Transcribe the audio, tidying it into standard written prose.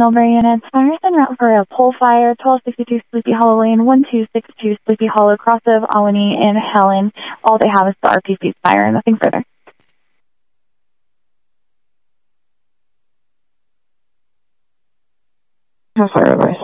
Millbury units. Fires en route for a pole fire, 1262 Sleepy Hollow Lane, 1262 Sleepy Hollow, cross of Alany and Helen. All they have is the RPC fire, nothing further. Have fire advice.